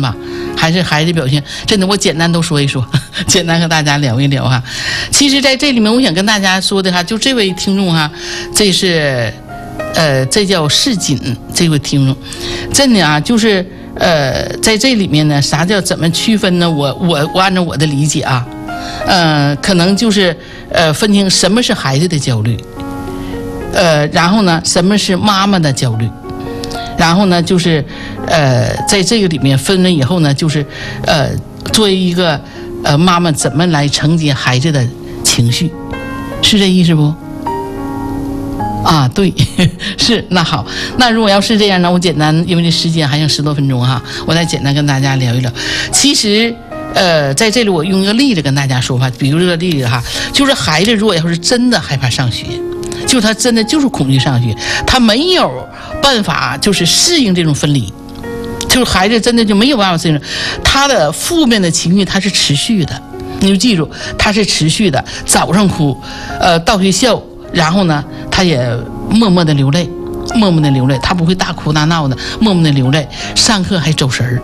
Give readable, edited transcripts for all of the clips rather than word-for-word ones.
吧，还是孩子表现？真的，我简单都说一说，简单和大家聊一聊哈。其实在这里面，我想跟大家说的哈，就这位听众哈，这是这叫世锦这位听众，真的啊，就是在这里面呢，啥叫怎么区分呢？我按照我的理解啊，可能就是分清什么是孩子的焦虑，然后呢，什么是妈妈的焦虑。然后呢，就是在这个里面分了以后呢，就是作为一个妈妈怎么来承接孩子的情绪，是这意思不？啊，对，是。那好，那如果要是这样呢，我简单，因为这时间还剩10多分钟哈，我再简单跟大家聊一聊。其实在这里我用一个例子跟大家说吧，比如这个例子哈，就是孩子如果要是真的害怕上学，就是他真的就是恐惧上学，他没有办法就是适应这种分离，就是孩子真的就没有办法适应，他的负面的情绪他是持续的，你就记住他是持续的，早上哭，到学校，然后呢他也默默的流泪，他不会大哭大闹的，默默的流泪，上课还走神儿。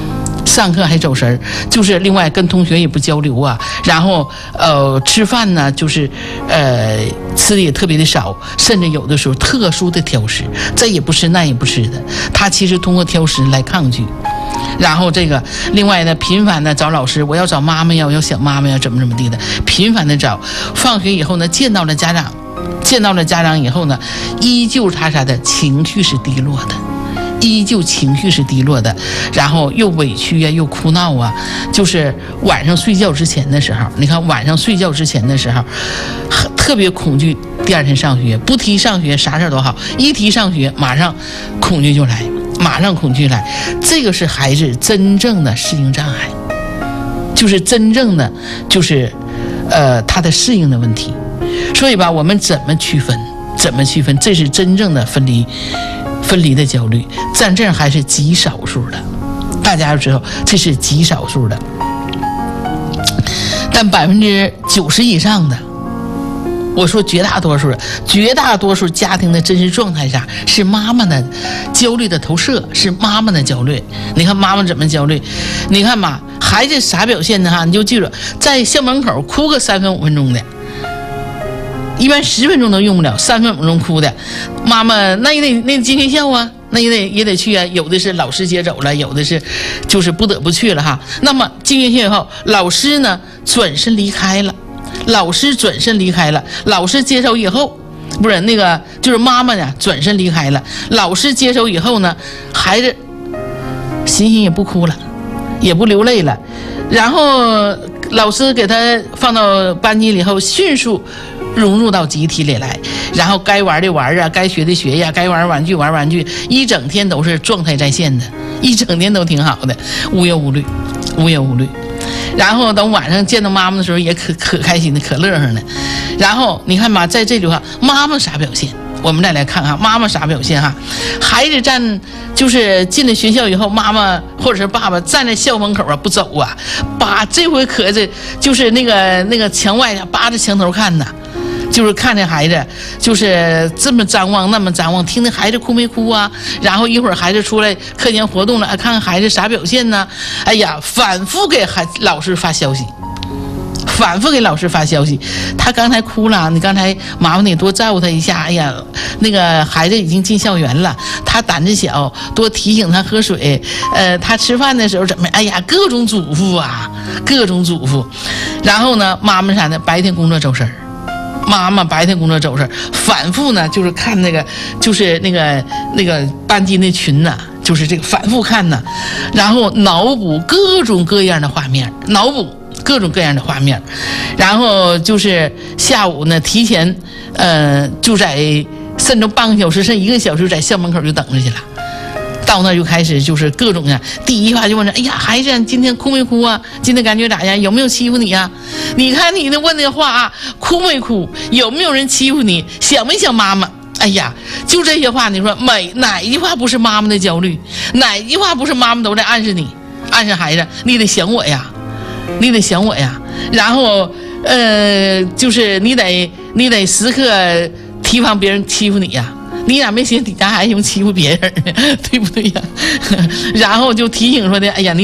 就是另外跟同学也不交流啊，然后吃饭呢就是吃的也特别的少，甚至有的时候特殊的挑食，这也不吃那也不吃的，他其实通过挑食来抗拒。然后这个另外呢，频繁的找老师，我要找妈妈呀，我要想妈妈呀，怎么地的，频繁的找。放学以后呢，见到了家长以后呢，依旧他的情绪是低落的，然后又委屈啊，又哭闹啊，就是晚上睡觉之前的时候，你看晚上睡觉之前的时候，特别恐惧第二天上学，不提上学啥事都好，一提上学马上恐惧就来，这个是孩子真正的适应障碍，就是真正的就是他的适应的问题。所以吧，我们怎么区分？这是真正的分离的焦虑，但这还是极少数的，大家要知道这是极少数的，但90%以上的，我说绝大多数家庭的真实状态下是妈妈的焦虑的投射，是妈妈的焦虑。你看妈妈怎么焦虑？你看吧，孩子啥表现的哈，你就记住，在校门口哭个3分5分钟的，一般10分钟都用不了，3分5分钟哭的，妈妈那也得进学校啊，那也得去啊，有的是老师接走了，有的是就是不得不去了哈。那么进学校以后，老师呢转身离开了，老师接手以后，不是那个就是妈妈呢转身离开了，老师接手以后呢，孩子欣欣也不哭了，也不流泪了，然后老师给他放到班级里后，迅速融入到集体里来，然后该玩的玩啊，该学的学呀，该玩玩具玩玩具，一整天都是状态在线的，一整天都挺好的，无忧无虑。然后等晚上见到妈妈的时候，也可开心的，可乐呵的。然后你看吧，在这句话，妈妈啥表现？我们再来看哈，妈妈啥表现哈？孩子就是进了学校以后，妈妈或者是爸爸站在校门口啊不走啊，这回可是就是那个墙外扒着墙头看呢。就是看着孩子就是这么张望那么张望，听听孩子哭没哭啊，然后一会儿孩子出来课间活动了，看看孩子啥表现呢，哎呀，反复给老师发消息，他刚才哭了，你刚才麻烦你多照顾他一下，哎呀，那个孩子已经进校园了，他胆子小，多提醒他喝水，他吃饭的时候怎么，哎呀，各种嘱咐，然后呢，妈妈啥的白天工作走神儿，反复呢就是看就是那个班级那群呢，就是这个反复看呢，然后脑补各种各样的画面，然后就是下午呢提前就在甚至半个小时甚至1个小时在校门口就等着去了。到那就开始就是各种的，第一话就问着，哎呀，孩子今天哭没哭啊？今天感觉咋样？有没有欺负你啊？你看你的问的话啊，哭没哭？有没有人欺负你？想没想妈妈？哎呀，就这些话，你说哪一句话不是妈妈的焦虑？哪一句话不是妈妈都在暗示你，暗示孩子，你得想我呀，然后就是你得时刻提防别人欺负你呀。你咋没寻思你家孩子欺负别人呢？对不对呀？然后就提醒说的，哎呀，你